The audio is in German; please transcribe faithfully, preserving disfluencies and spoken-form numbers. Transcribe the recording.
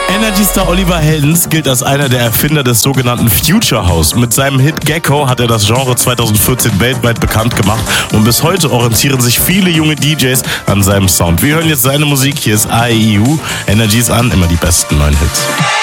Energy-Star Oliver Heldens gilt als einer der Erfinder des sogenannten Future House. Mit seinem Hit Gecko hat er das Genre zweitausendvierzehn weltweit bekannt gemacht und bis heute orientieren sich viele junge D Js an seinem Sound. Wir hören jetzt seine Musik, hier ist A E U. Energy ist an, immer die besten neuen Hits.